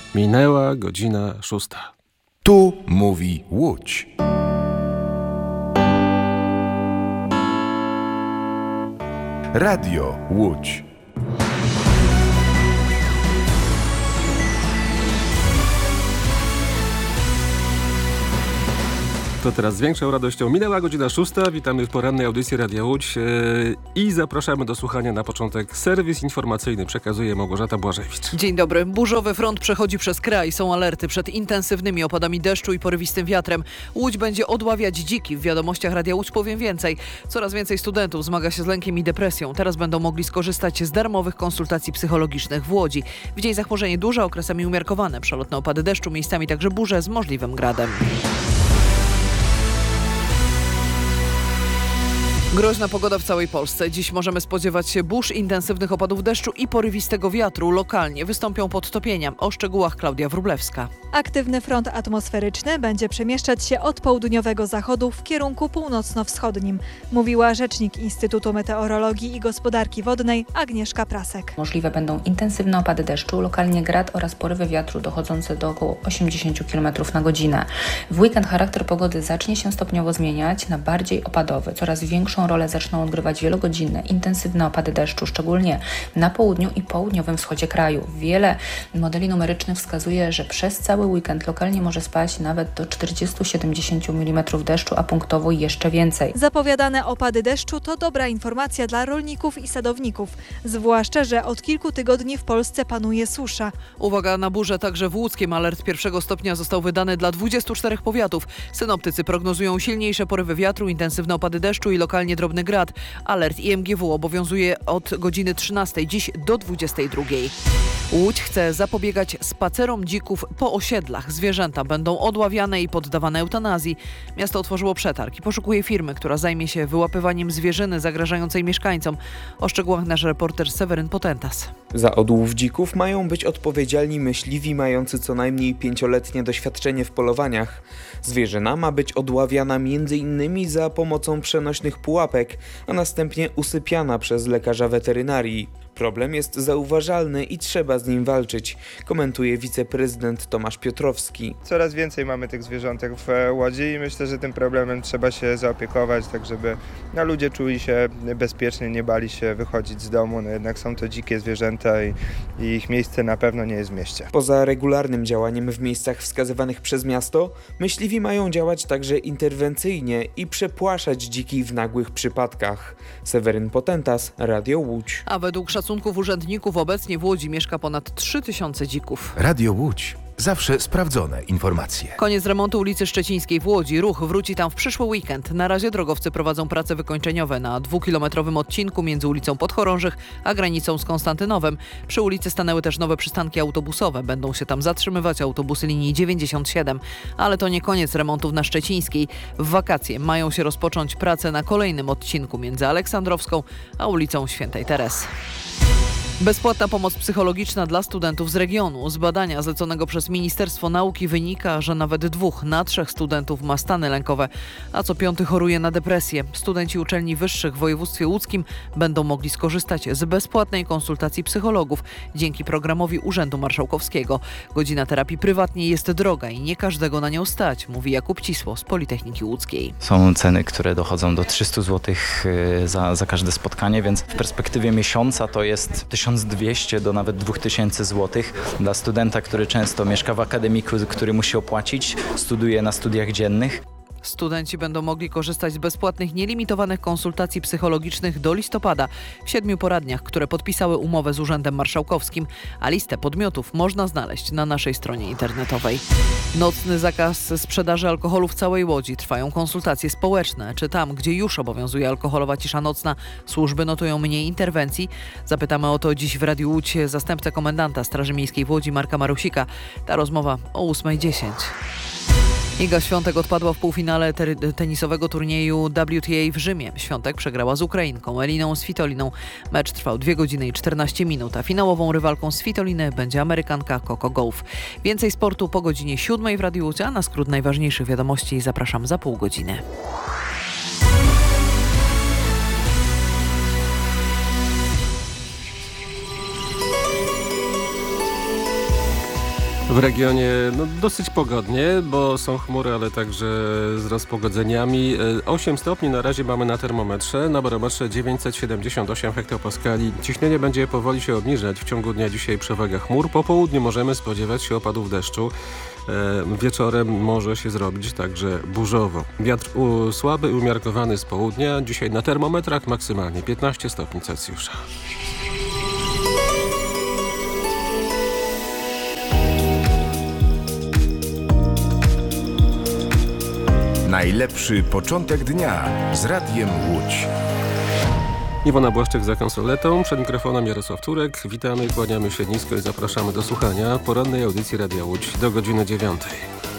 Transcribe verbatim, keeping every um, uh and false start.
Minęła godzina szósta. Tu mówi Łódź. Radio Łódź. To teraz z większą radością minęła godzina szósta. Witamy w porannej audycji Radia Łódź yy, i zapraszamy do słuchania na początek serwis informacyjny. Przekazuje Małgorzata Błażewicz. Dzień dobry. Burzowy front przechodzi przez kraj. Są alerty przed intensywnymi opadami deszczu i porywistym wiatrem. Łódź będzie odławiać dziki. W wiadomościach Radia Łódź powiem więcej. Coraz więcej studentów zmaga się z lękiem i depresją. Teraz będą mogli skorzystać z darmowych konsultacji psychologicznych w Łodzi. W dzień zachmurzenie duże, okresami umiarkowane. Przelotne opady deszczu, miejscami także burze z możliwym gradem. Groźna pogoda w całej Polsce. Dziś możemy spodziewać się burz, intensywnych opadów deszczu i porywistego wiatru. Lokalnie wystąpią podtopienia. O szczegółach Klaudia Wróblewska. Aktywny front atmosferyczny będzie przemieszczać się od południowego zachodu w kierunku północno-wschodnim, mówiła rzecznik Instytutu Meteorologii i Gospodarki Wodnej Agnieszka Prasek. Możliwe będą intensywne opady deszczu, lokalnie grad oraz porywy wiatru dochodzące do około osiemdziesiąt kilometrów na godzinę. W weekend charakter pogody zacznie się stopniowo zmieniać na bardziej opadowy. Coraz większą rolę zaczną odgrywać wielogodzinne, intensywne opady deszczu, szczególnie na południu i południowym wschodzie kraju. Wiele modeli numerycznych wskazuje, że przez cały weekend lokalnie może spaść nawet do czterdzieści do siedemdziesięciu milimetrów deszczu, a punktowo jeszcze więcej. Zapowiadane opady deszczu to dobra informacja dla rolników i sadowników, zwłaszcza, że od kilku tygodni w Polsce panuje susza. Uwaga na burzę także w Łódzkiem. Alert pierwszego stopnia został wydany dla dwudziestu czterech powiatów. Synoptycy prognozują silniejsze porywy wiatru, intensywne opady deszczu i lokalnie drobny grad. Alert I M G W obowiązuje od godziny trzynastej dziś do dwudziestej drugiej. Łódź chce zapobiegać spacerom dzików po osiedlach. Zwierzęta będą odławiane i poddawane eutanazji. Miasto otworzyło przetarg i poszukuje firmy, która zajmie się wyłapywaniem zwierzyny zagrażającej mieszkańcom. O szczegółach nasz reporter Seweryn Potentas. Za odłów dzików mają być odpowiedzialni myśliwi mający co najmniej pięcioletnie doświadczenie w polowaniach. Zwierzyna ma być odławiana między innymi za pomocą przenośnych pułapek, a następnie usypiana przez lekarza weterynarii. Problem jest zauważalny i trzeba z nim walczyć, komentuje wiceprezydent Tomasz Piotrowski. Coraz więcej mamy tych zwierzątek w Łodzi i myślę, że tym problemem trzeba się zaopiekować, tak żeby no, ludzie czuli się bezpiecznie, nie bali się wychodzić z domu. No, jednak są to dzikie zwierzęta i, i ich miejsce na pewno nie jest w mieście. Poza regularnym działaniem w miejscach wskazywanych przez miasto, myśliwi mają działać także interwencyjnie i przepłaszać dziki w nagłych przypadkach. Seweryn Potentas, Radio Łódź. A według szacunków urzędników obecnie w Łodzi mieszka ponad trzy tysiące dzików. Radio Łódź. Zawsze sprawdzone informacje. Koniec remontu ulicy Szczecińskiej w Łodzi. Ruch wróci tam w przyszły weekend. Na razie drogowcy prowadzą prace wykończeniowe na dwukilometrowym odcinku między ulicą Podchorążych a granicą z Konstantynowem. Przy ulicy stanęły też nowe przystanki autobusowe. Będą się tam zatrzymywać autobusy linii dziewięćdziesiąt siedem. Ale to nie koniec remontów na Szczecińskiej. W wakacje mają się rozpocząć prace na kolejnym odcinku między Aleksandrowską a ulicą Świętej Teresy. Bezpłatna pomoc psychologiczna dla studentów z regionu. Z badania zleconego przez Ministerstwo Nauki wynika, że nawet dwóch na trzech studentów ma stany lękowe, a co piąty choruje na depresję. Studenci uczelni wyższych w województwie łódzkim będą mogli skorzystać z bezpłatnej konsultacji psychologów dzięki programowi Urzędu Marszałkowskiego. Godzina terapii prywatnie jest droga i nie każdego na nią stać, mówi Jakub Cisło z Politechniki Łódzkiej. Są ceny, które dochodzą do trzysta złotych za, za każde spotkanie, więc w perspektywie miesiąca to jest tysiąc dwieście do nawet dwa tysiące złotych. Dla studenta, który często mieszka w akademiku, który musi opłacić, studuje na studiach dziennych. Studenci będą mogli korzystać z bezpłatnych, nielimitowanych konsultacji psychologicznych do listopada w siedmiu poradniach, które podpisały umowę z Urzędem Marszałkowskim, a listę podmiotów można znaleźć na naszej stronie internetowej. Nocny zakaz sprzedaży alkoholu w całej Łodzi. Trwają konsultacje społeczne. Czy tam, gdzie już obowiązuje alkoholowa cisza nocna, służby notują mniej interwencji? Zapytamy o to dziś w Radiu Łódź zastępcę komendanta Straży Miejskiej w Łodzi Marka Marusika. Ta rozmowa o ósma dziesięć. Iga Świątek odpadła w półfinale ter- tenisowego turnieju W T A w Rzymie. Świątek przegrała z Ukrainką Eliną Svitoliną. Mecz trwał dwie godziny i czternaście minut, a finałową rywalką Svitoliny będzie Amerykanka Coco Gauff. Więcej sportu po godzinie siódmej w Radiu Łódź, a na skrót najważniejszych wiadomości zapraszam za pół godziny. W regionie no, dosyć pogodnie, bo są chmury, ale także z rozpogodzeniami. osiem stopni na razie mamy na termometrze, na barometrze dziewięćset siedemdziesiąt osiem hektopaskali. Ciśnienie będzie powoli się obniżać. W ciągu dnia dzisiaj przewaga chmur. Po południu możemy spodziewać się opadów deszczu. E, wieczorem może się zrobić także burzowo. Wiatr u, słaby i umiarkowany z południa. Dzisiaj na termometrach maksymalnie piętnaście stopni Celsjusza. Najlepszy początek dnia z Radiem Łódź. Iwona Błaszczyk za konsoletą, przed mikrofonem Jarosław Turek. Witamy, kłaniamy się nisko i zapraszamy do słuchania porannej audycji Radia Łódź do godziny dziewiątej.